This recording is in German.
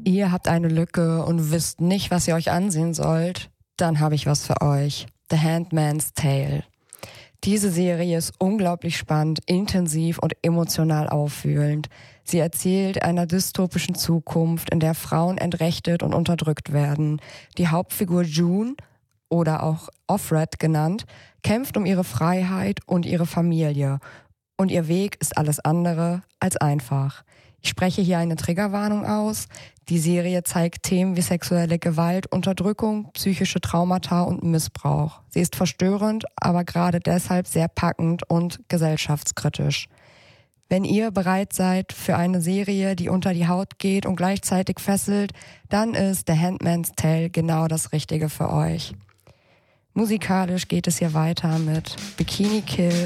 Ihr habt eine Lücke und wisst nicht, was ihr euch ansehen sollt? Dann habe ich was für euch. The Handmaid's Tale. Diese Serie ist unglaublich spannend, intensiv und emotional aufwühlend. Sie erzählt einer dystopischen Zukunft, in der Frauen entrechtet und unterdrückt werden. Die Hauptfigur June, oder auch Offred genannt, kämpft um ihre Freiheit und ihre Familie. Und ihr Weg ist alles andere als einfach. Ich spreche hier eine Triggerwarnung aus. Die Serie zeigt Themen wie sexuelle Gewalt, Unterdrückung, psychische Traumata und Missbrauch. Sie ist verstörend, aber gerade deshalb sehr packend und gesellschaftskritisch. Wenn ihr bereit seid für eine Serie, die unter die Haut geht und gleichzeitig fesselt, dann ist The Handmaid's Tale genau das Richtige für euch. Musikalisch geht es hier weiter mit Bikini Kill